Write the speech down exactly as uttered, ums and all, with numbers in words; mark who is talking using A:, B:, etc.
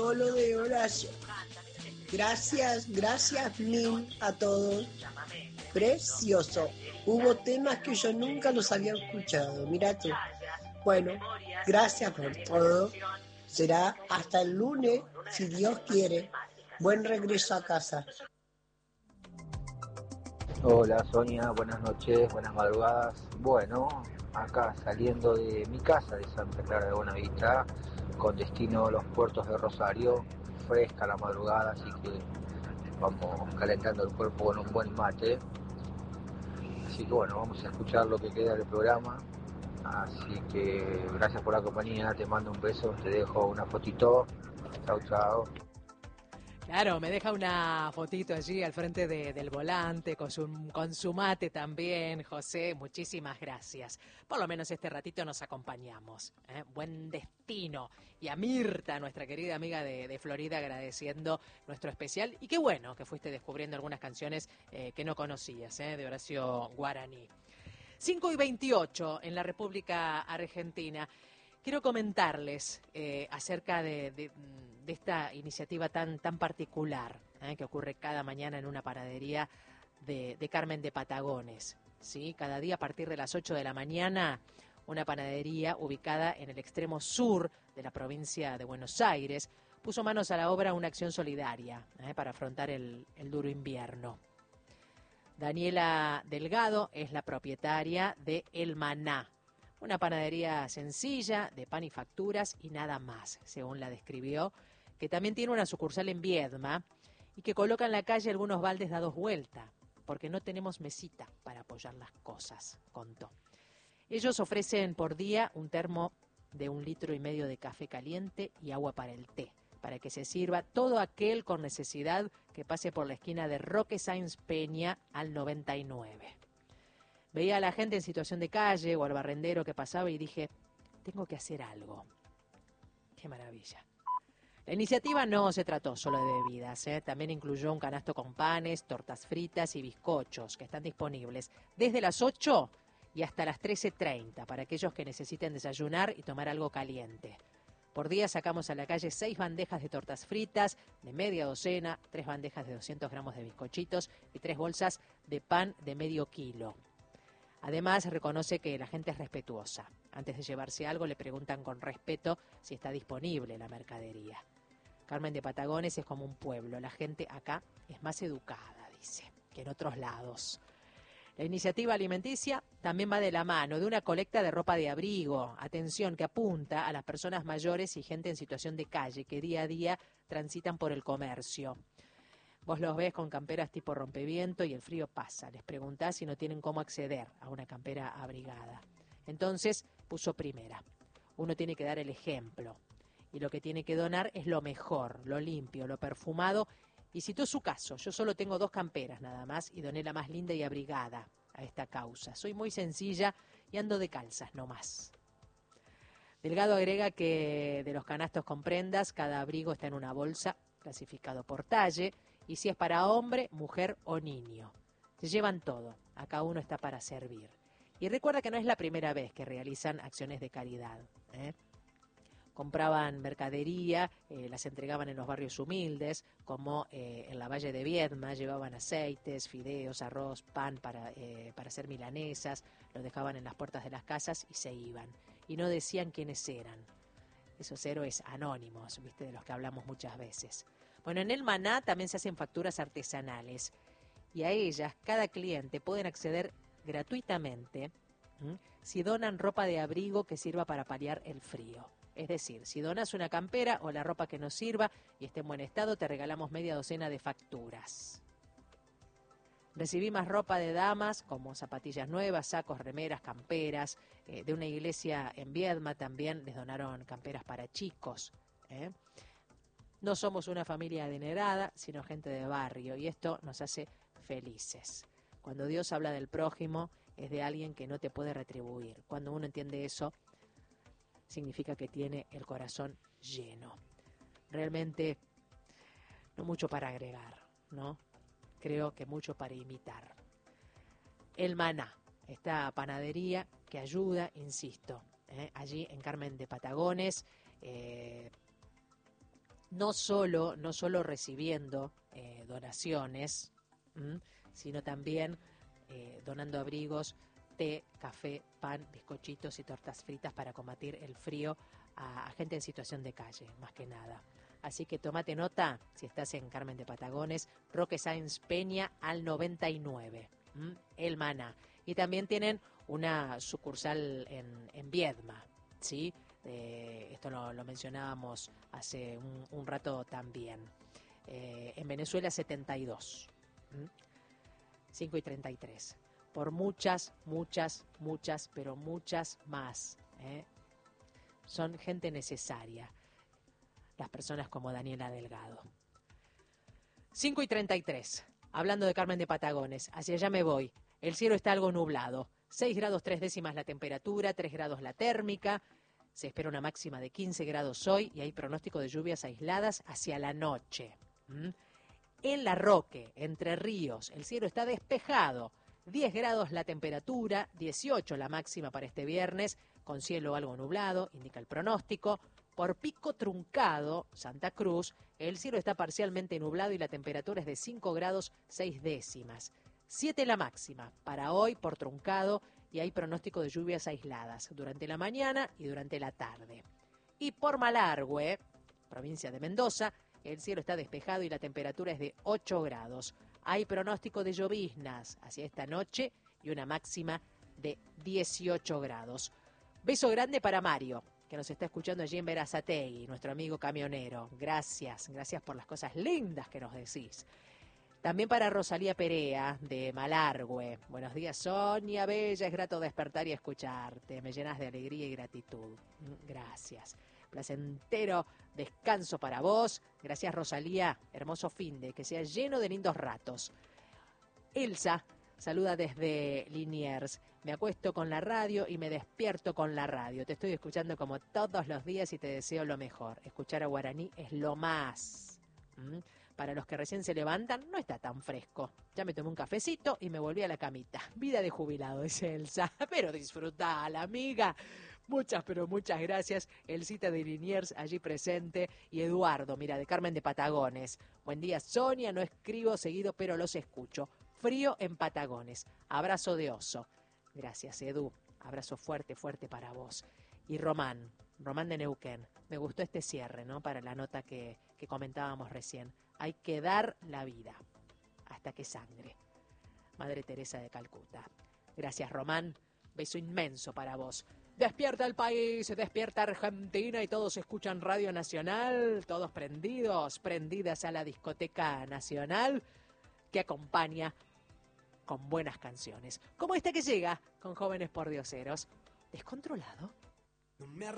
A: solo de Horacio. Gracias, gracias mil a todos. Precioso. Hubo temas que yo nunca los había escuchado. Mira tú. Bueno, gracias por todo. Será hasta el lunes, si Dios quiere. Buen regreso a casa.
B: Hola Sonia, buenas noches, buenas madrugadas. Bueno, acá saliendo de mi casa de Santa Clara de Buenavista, con destino a los puertos de Rosario, fresca la madrugada, así que vamos calentando el cuerpo con un buen mate. Así que bueno, vamos a escuchar lo que queda del programa. Así que gracias por la compañía, te mando un beso, te dejo una fotito. Chau, chau.
C: Claro, me deja una fotito allí al frente de, del volante, con su, con su mate también, José. Muchísimas gracias. Por lo menos este ratito nos acompañamos. ¿eh? Buen destino. Y a Mirta, nuestra querida amiga de, de Florida, agradeciendo nuestro especial. Y qué bueno que fuiste descubriendo algunas canciones eh, que no conocías, ¿eh? de Horacio Guaraní. cinco y veintiocho en la República Argentina. Quiero comentarles eh, acerca de, de, de esta iniciativa tan, tan particular eh, que ocurre cada mañana en una panadería de, de Carmen de Patagones. ¿sí? Cada día a partir de las ocho de la mañana, una panadería ubicada en el extremo sur de la provincia de Buenos Aires puso manos a la obra una acción solidaria eh, para afrontar el, el duro invierno. Daniela Delgado es la propietaria de El Maná, una panadería sencilla, de pan y facturas y nada más, según la describió, que también tiene una sucursal en Viedma y que coloca en la calle algunos baldes dados vuelta, porque no tenemos mesita para apoyar las cosas, contó. Ellos ofrecen por día un termo de un litro y medio de café caliente y agua para el té, para que se sirva todo aquel con necesidad que pase por la esquina de Roque Sáenz Peña al noventa y nueve. Veía a la gente en situación de calle o al barrendero que pasaba y dije, tengo que hacer algo. ¡Qué maravilla! La iniciativa no se trató solo de bebidas, ¿eh? También incluyó un canasto con panes, tortas fritas y bizcochos que están disponibles desde las ocho y hasta las trece treinta para aquellos que necesiten desayunar y tomar algo caliente. Por día sacamos a la calle seis bandejas de tortas fritas de media docena, tres bandejas de doscientos gramos de bizcochitos y tres bolsas de pan de medio kilo. Además, reconoce que la gente es respetuosa. Antes de llevarse algo, le preguntan con respeto si está disponible la mercadería. Carmen de Patagones es como un pueblo. La gente acá es más educada, dice, que en otros lados. La iniciativa alimenticia también va de la mano de una colecta de ropa de abrigo. Atención, que apunta a las personas mayores y gente en situación de calle que día a día transitan por el comercio. Vos los ves con camperas tipo rompeviento y el frío pasa. Les preguntás si no tienen cómo acceder a una campera abrigada. Entonces puso primera. Uno tiene que dar el ejemplo. Y lo que tiene que donar es lo mejor, lo limpio, lo perfumado. Y citó su caso. Yo solo tengo dos camperas nada más y doné la más linda y abrigada a esta causa. Soy muy sencilla y ando de calzas no más. Delgado agrega que de los canastos con prendas, cada abrigo está en una bolsa clasificado por talle. Y si es para hombre, mujer o niño. Se llevan todo. Acá uno está para servir. Y recuerda que no es la primera vez que realizan acciones de caridad. ¿eh? Compraban mercadería, eh, las entregaban en los barrios humildes, como eh, en la Valle de Viedma, llevaban aceites, fideos, arroz, pan para, eh, para hacer milanesas, lo dejaban en las puertas de las casas y se iban. Y no decían quiénes eran. Esos héroes anónimos, viste, de los que hablamos muchas veces. Bueno, en El Maná también se hacen facturas artesanales y a ellas cada cliente pueden acceder gratuitamente ¿m? si donan ropa de abrigo que sirva para paliar el frío. Es decir, si donas una campera o la ropa que nos sirva y esté en buen estado, te regalamos media docena de facturas. Recibí más ropa de damas, como zapatillas nuevas, sacos, remeras, camperas. Eh, de una iglesia en Viedma también les donaron camperas para chicos. ¿eh? No somos una familia adinerada, sino gente de barrio, y esto nos hace felices. Cuando Dios habla del prójimo, es de alguien que no te puede retribuir. Cuando uno entiende eso, significa que tiene el corazón lleno. Realmente, no mucho para agregar, ¿no? Creo que mucho para imitar. El Maná, esta panadería que ayuda, insisto, ¿eh? allí en Carmen de Patagones, eh, no solo, no solo recibiendo eh, donaciones, ¿m? sino también eh, donando abrigos, té, café, pan, bizcochitos y tortas fritas para combatir el frío a, a gente en situación de calle, más que nada. Así que tomate nota, si estás en Carmen de Patagones, Roque Sáenz Peña al noventa y nueve, ¿m? El Maná. Y también tienen una sucursal en, en Viedma, ¿sí? Eh, esto lo, lo mencionábamos hace un, un rato también. Eh, en Venezuela setenta y dos, ¿m? cinco y treinta y tres. Por muchas, muchas, muchas, pero muchas más, ¿eh? Son gente necesaria. Las personas como Daniela Delgado. cinco y treinta y tres. Hablando de Carmen de Patagones, hacia allá me voy. El cielo está algo nublado. seis grados tres décimas la temperatura, tres grados la térmica. Se espera una máxima de quince grados hoy y hay pronóstico de lluvias aisladas hacia la noche. ¿Mm? En La Roque, Entre Ríos, el cielo está despejado. diez grados la temperatura, dieciocho la máxima para este viernes, con cielo algo nublado, indica el pronóstico. Por Pico Truncado, Santa Cruz, el cielo está parcialmente nublado y la temperatura es de cinco grados seis décimas. siete la máxima para hoy por Truncado y hay pronóstico de lluvias aisladas durante la mañana y durante la tarde. Y por Malargüe, provincia de Mendoza, el cielo está despejado y la temperatura es de ocho grados. Hay pronóstico de lloviznas hacia esta noche y una máxima de dieciocho grados. Beso grande para Mario, que nos está escuchando allí en Berazategui, nuestro amigo camionero. Gracias, gracias por las cosas lindas que nos decís. También para Rosalía Perea, de Malargüe. Buenos días, Sonia Bella, es grato despertar y escucharte. Me llenas de alegría y gratitud. Gracias. Placentero descanso para vos. Gracias, Rosalía. Hermoso finde, que sea lleno de lindos ratos. Elsa saluda desde Liniers. Me acuesto con la radio y me despierto con la radio. Te estoy escuchando como todos los días y te deseo lo mejor. Escuchar a Guaraní es lo más. ¿Mm? Para los que recién se levantan, no está tan fresco. Ya me tomé un cafecito y me volví a la camita. Vida de jubilado, dice Elsa. Pero disfrutala, amiga. Muchas, pero muchas gracias. Elcita de Liniers allí presente. Y Eduardo, mira, de Carmen de Patagones. Buen día, Sonia. No escribo seguido, pero los escucho. Frío en Patagones. Abrazo de oso. Gracias, Edu. Abrazo fuerte, fuerte para vos. Y Román, Román de Neuquén. Me gustó este cierre, ¿no? Para la nota que, que comentábamos recién. Hay que dar la vida hasta que sangre. Madre Teresa de Calcuta. Gracias, Román. Beso inmenso para vos. Despierta el país, despierta Argentina y todos escuchan Radio Nacional, todos prendidos, prendidas a la discoteca nacional que acompaña con buenas canciones, como esta que llega con Jóvenes Pordioseros. ¿Descontrolado?
D: No me